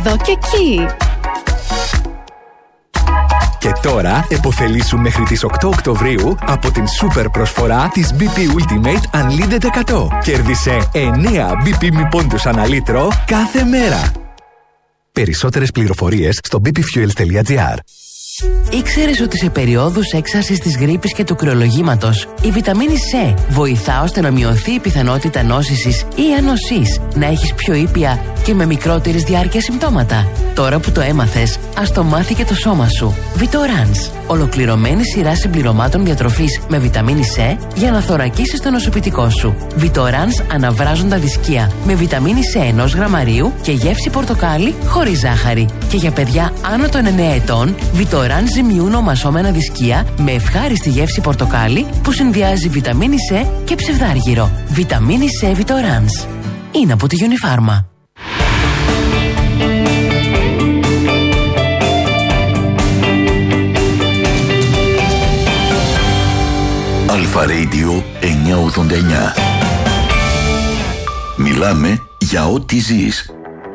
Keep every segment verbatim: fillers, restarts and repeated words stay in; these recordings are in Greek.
εδώ και εκεί. Και τώρα επωφελήσου μέχρι τις οκτώ Οκτωβρίου από την σούπερ προσφορά της μπι πι Ultimate Unlimited εκατό. Κέρδισε εννέα μπι πι μη πόντους ανά λίτρο κάθε μέρα. Περισσότερες πληροφορίες στο μπι πι fuels τελεία τζι άρ. Ήξερες ότι σε περιόδους έξαρσης της γρίπης και του κρυολογήματος η βιταμίνη C βοηθά ώστε να μειωθεί η πιθανότητα νόσησης ή ανοσής, να έχεις πιο ήπια και με μικρότερης διάρκειας συμπτώματα? Τώρα που το έμαθες, ας το μάθει και το σώμα σου. Vitorans, ολοκληρωμένη σειρά συμπληρωμάτων διατροφής με βιταμίνη C για να θωρακίσεις το νοσοποιητικό σου. Vitorans αναβράζοντα δισκία με βιταμίνη C ενός γραμμαρίου και γεύση πορτοκάλι χωρίς ζάχαρη. Και για παιδιά άνω των εννέα ετών, Vitorans ζυμιούν ομασώμενα δισκία με ευχάριστη γεύση πορτοκάλι που συνδυάζει βιταμίνη C και ψευδάργυρο. Βιταμίνη C Vitorans. Είναι από τη Unifarma. Αλφα Radio εννιακόσια ογδόντα εννιά. Μιλάμε για ό,τι ζεις.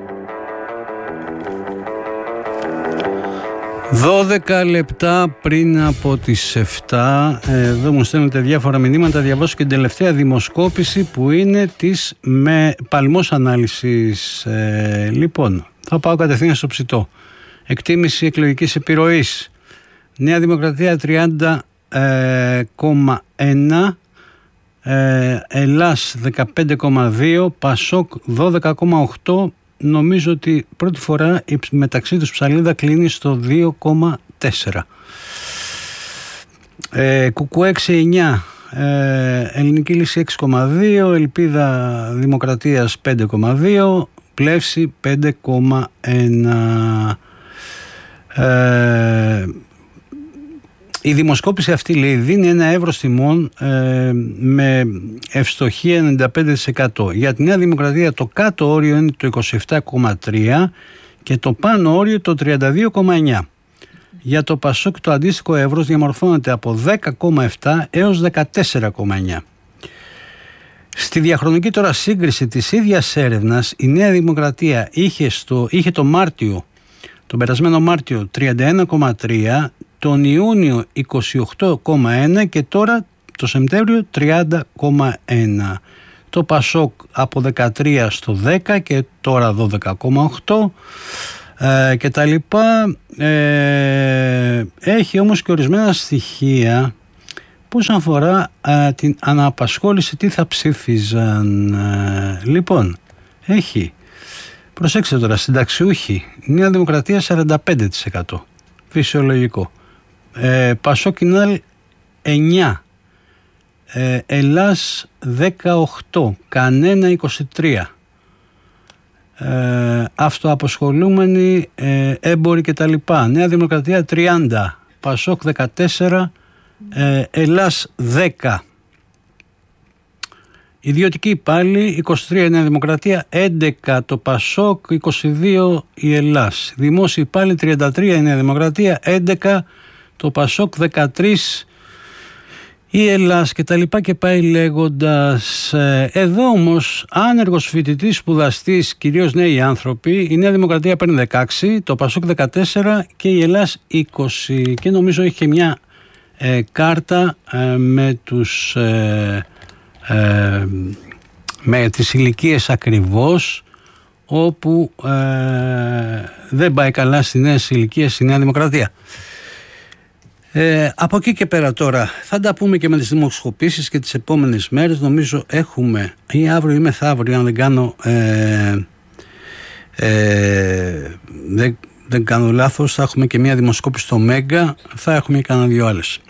δώδεκα λεπτά πριν από τις επτά, εδώ μου στέλνετε διάφορα μηνύματα, διαβάσω και την τελευταία δημοσκόπηση που είναι της με παλμός ανάλυσης. Ε, λοιπόν, θα πάω κατευθείαν στο ψητό. Εκτίμηση εκλογικής επιρροής. Νέα Δημοκρατία τριάντα κόμμα ένα, ε, Ελλάς δεκαπέντε κόμμα δύο, Πασόκ δώδεκα κόμμα οκτώ. Νομίζω ότι πρώτη φορά η μεταξύ τους ψαλίδα κλείνει στο δύο κόμμα τέσσερα. Ε, Κουκουέ έξι εννιά, ε, Ελληνική Λύση έξι κόμμα δύο, Ελπίδα Δημοκρατίας πέντε κόμμα δύο, Πλεύση πέντε κόμμα ένα. Ε, η δημοσκόπηση αυτή, λέει, δίνει ένα εύρος τιμών ε, με ευστοχία ενενήντα πέντε τοις εκατό. Για τη Νέα Δημοκρατία το κάτω όριο είναι το είκοσι επτά κόμμα τρία και το πάνω όριο το τριάντα δύο κόμμα εννιά. Για το Πασόκ το αντίστοιχο εύρος διαμορφώνεται από δέκα κόμμα επτά έως δεκατέσσερα κόμμα εννιά. Στη διαχρονική τώρα σύγκριση της ίδιας έρευνας, η Νέα Δημοκρατία είχε, στο, είχε το Μάρτιο, τον περασμένο Μάρτιο τριάντα ένα κόμμα τρία, τον Ιούνιο είκοσι οκτώ κόμμα ένα και τώρα το Σεπτέμβριο τριάντα κόμμα ένα. Το Πασόκ από δεκατρία στο δέκα και τώρα δώδεκα κόμμα οκτώ ε, και τα λοιπά. Ε, έχει όμως και ορισμένα στοιχεία που όσον αφορά ε, την αναπασχόληση, τι θα ψήφιζαν. Ε, λοιπόν, έχει, προσέξτε τώρα, συνταξιούχοι, Νέα Δημοκρατία σαράντα πέντε τοις εκατό, φυσιολογικό. Ε, Πασόκ Κινάλ εννιά, ε, Ελλάς δεκαοκτώ, Κανένα είκοσι τρία, ε, αυτοαποσχολούμενοι, ε, έμποροι κτλ. Νέα Δημοκρατία τριάντα, Πασόκ δεκατέσσερα, ε, Ελλάς δέκα. Ιδιωτική πάλι είκοσι τρία η Νέα Δημοκρατία, έντεκα το Πασόκ, είκοσι δύο η Ελλάς. Δημόσιοι πάλι τριάντα τρία η Νέα Δημοκρατία, έντεκα το Πασόκ, δεκατρία η Ελλάς και τα λοιπά και πάει λέγοντας. Εδώ όμως άνεργος φοιτητής, σπουδαστής, κυρίως νέοι άνθρωποι, η Νέα Δημοκρατία παίρνει δεκαέξι, το Πασόκ δεκατέσσερα και η Ελλάς είκοσι. Και νομίζω έχει και μια ε, κάρτα ε, με τους ε, ε, με τις ηλικίες ακριβώς, όπου ε, δεν πάει καλά στις νέες ηλικίες η Νέα Δημοκρατία. Ε, από εκεί και πέρα τώρα θα τα πούμε και με τις δημοσκοπήσεις και τις επόμενες μέρες. Νομίζω έχουμε, ή αύριο ή μεθαύριο, αν δεν κάνω ε, ε, δεν, δεν κάνω λάθος, θα έχουμε και μια δημοσκόπηση στο Μέγκα, θα έχουμε και κανένα δυο άλλες.